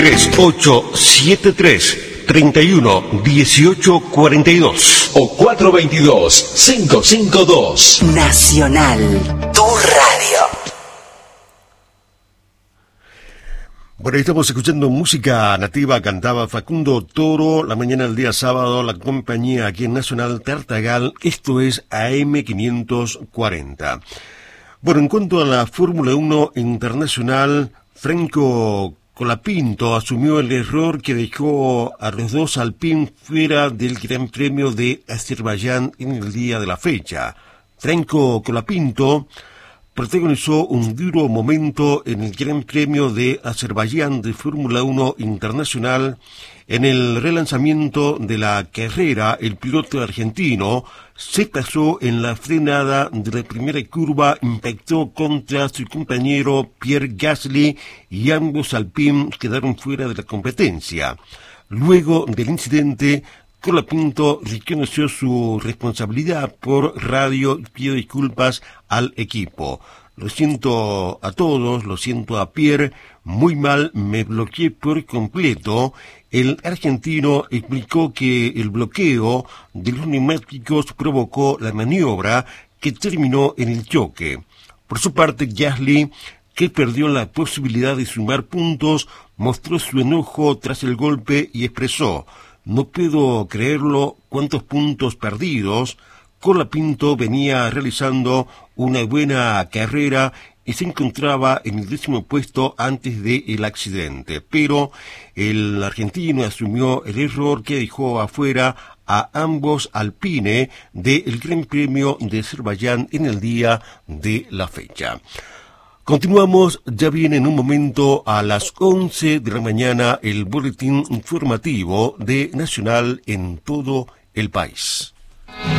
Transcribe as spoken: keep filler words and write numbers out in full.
tres ocho siete tres, tres uno uno ocho cuatro dos o cuatro dos dos, cinco cinco dos. Nacional, tu radio. Bueno, estamos escuchando música nativa, cantaba Facundo Toro, la mañana del día sábado, la compañía aquí en Nacional Tartagal, esto es A M quinientos cuarenta. Bueno, en cuanto a la Fórmula uno internacional, Franco Colapinto asumió el error que dejó a los dos Alpine fuera del Gran Premio de Azerbaiyán en el día de la fecha. Franco Colapinto protagonizó un duro momento en el Gran Premio de Azerbaiyán de Fórmula uno Internacional. En el relanzamiento de la carrera, el piloto argentino se pasó en la frenada de la primera curva, impactó contra su compañero Pierre Gasly y ambos Alpine quedaron fuera de la competencia. Luego del incidente, Colapinto reconoció su responsabilidad por radio y pidió disculpas al equipo. Lo siento a todos, lo siento a Pierre, muy mal, me bloqueé por completo. El argentino explicó que el bloqueo de los neumáticos provocó la maniobra que terminó en el choque. Por su parte, Gasly, que perdió la posibilidad de sumar puntos, mostró su enojo tras el golpe y expresó: no puedo creerlo, cuántos puntos perdidos. Colapinto venía realizando una buena carrera y se encontraba en el décimo puesto antes del accidente, pero el argentino asumió el error que dejó afuera a ambos Alpine del Gran Premio de Azerbaiyán en el día de la fecha. Continuamos, ya viene en un momento a las once de la mañana el boletín informativo de Nacional en todo el país.